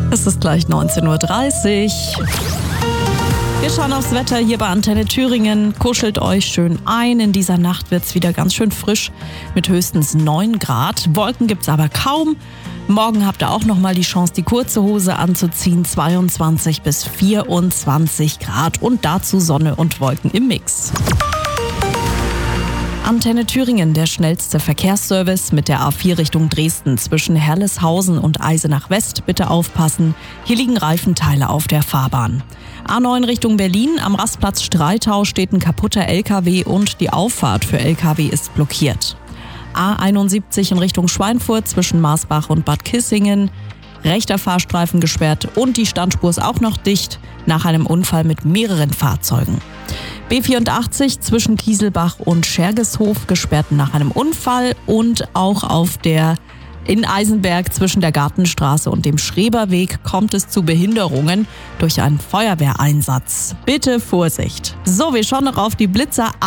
Es ist gleich 19:30 Uhr. Wir schauen aufs Wetter hier bei Antenne Thüringen. Kuschelt euch schön ein. In dieser Nacht wird es wieder ganz schön frisch mit höchstens 9 Grad. Wolken gibt es aber kaum. Morgen habt ihr auch nochmal die Chance, die kurze Hose anzuziehen. 22 bis 24 Grad und dazu Sonne und Wolken im Mix. Antenne Thüringen, der schnellste Verkehrsservice mit der A4 Richtung Dresden zwischen Herleshausen und Eisenach West. Bitte aufpassen, hier liegen Reifenteile auf der Fahrbahn. A9 Richtung Berlin, am Rastplatz Streitau steht ein kaputter LKW und die Auffahrt für LKW ist blockiert. A71 in Richtung Schweinfurt zwischen Marsbach und Bad Kissingen. Rechter Fahrstreifen gesperrt und die Standspur ist auch noch dicht nach einem Unfall mit mehreren Fahrzeugen. B84 zwischen Kieselbach und Schergeshof gesperrt nach einem Unfall und auch in Eisenberg zwischen der Gartenstraße und dem Schreberweg kommt es zu Behinderungen durch einen Feuerwehreinsatz. Bitte Vorsicht. So, wir schauen noch auf die Blitzer.